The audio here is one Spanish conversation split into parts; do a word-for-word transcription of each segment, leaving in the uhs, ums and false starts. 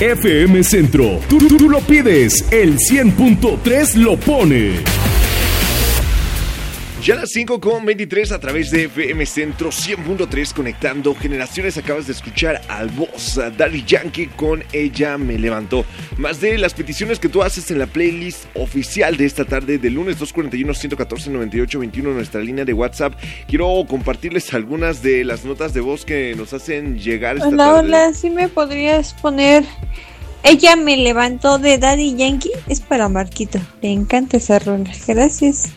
F M Centro. Tú, tú, tú lo pides, el cien punto tres lo pone. Ya a las cinco con veintitrés a través de F M Centro cien punto tres conectando generaciones. Acabas de escuchar al boss a Daddy Yankee con Ella Me Levantó. Más de las peticiones que tú haces en la playlist oficial de esta tarde de lunes dos cuarenta y uno, ciento catorce, noventa y ocho veintiuno, nuestra línea de WhatsApp. Quiero compartirles algunas de las notas de voz que nos hacen llegar esta hola, tarde. Hola, hola, ¿sí me podrías poner Ella Me Levantó de Daddy Yankee? Es para Marquito, le encanta esa rola, gracias.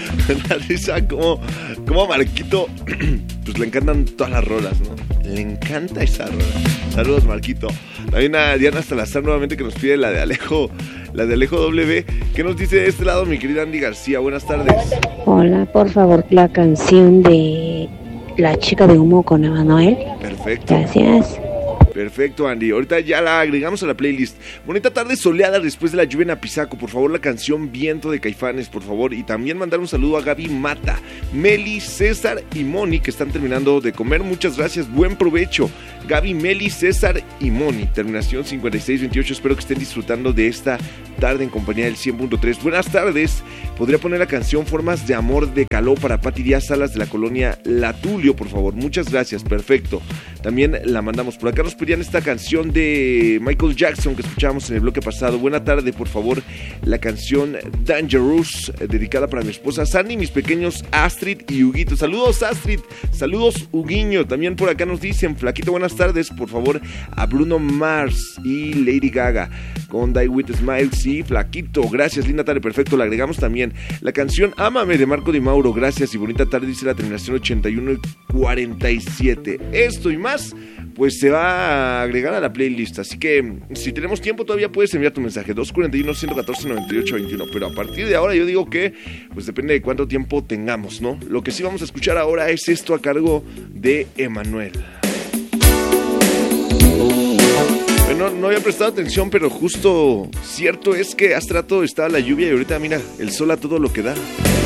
La risa, como, como a Marquito, pues le encantan todas las rolas, ¿no? Le encanta esa rola. Saludos, Marquito. También a Diana Salazar nuevamente que nos pide la de Alejo, la de Alejo W. ¿Qué nos dice de este lado, mi querida Andy García? Buenas tardes. Hola, por favor, la canción de La Chica de Humo con Emanuel. Perfecto. Gracias. Perfecto, Andy. Ahorita ya la agregamos a la playlist. Bonita tarde soleada después de la lluvia en Apizaco. Por favor, la canción Viento de Caifanes, por favor. Y también mandar un saludo a Gaby Mata, Meli, César y Moni, que están terminando de comer. Muchas gracias. Buen provecho. Gaby, Meli, César y Moni. Terminación cincuenta y seis veintiocho. Espero que estén disfrutando de esta tarde en compañía del cien punto tres. Buenas tardes. Podría poner la canción Formas de Amor de Caló para Pati Díaz Salas de la colonia La Tulio, por favor. Muchas gracias. Perfecto. También la mandamos. Por acá nos pedían esta canción de Michael Jackson que escuchábamos en el bloque pasado. Buena tarde, por favor. La canción Dangerous, eh, dedicada para mi esposa Sandy, mis pequeños Astrid y Huguito. Saludos, Astrid. Saludos, Huguiño. También por acá nos dicen, Flaquito, buenas tardes, por favor, a Bruno Mars y Lady Gaga con Die With Smile. Sí, Flaquito, gracias, linda tarde, perfecto. La agregamos también. La canción Ámame de Marco Di Mauro, gracias y bonita tarde, dice la terminación ochenta y uno y cuarenta y siete. Esto y más, pues se va a agregar a la playlist, así que si tenemos tiempo todavía puedes enviar tu mensaje dos cuarenta y uno, ciento catorce, noventa y ocho veintiuno, pero a partir de ahora yo digo que pues depende de cuánto tiempo tengamos, ¿no? Lo que sí vamos a escuchar ahora es esto a cargo de Emanuel. Bueno, no había prestado atención, pero justo cierto es que hace rato estaba la lluvia y ahorita mira, el sol a todo lo que da.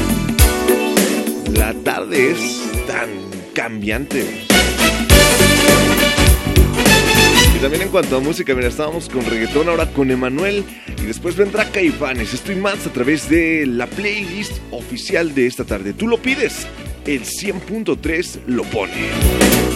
La tarde es tan cambiante. Y también en cuanto a música, mira, estábamos con reggaetón, ahora con Emanuel y después vendrá Caifanes. Estoy más a través de la playlist oficial de esta tarde. Tú lo pides, el cien punto tres lo pone.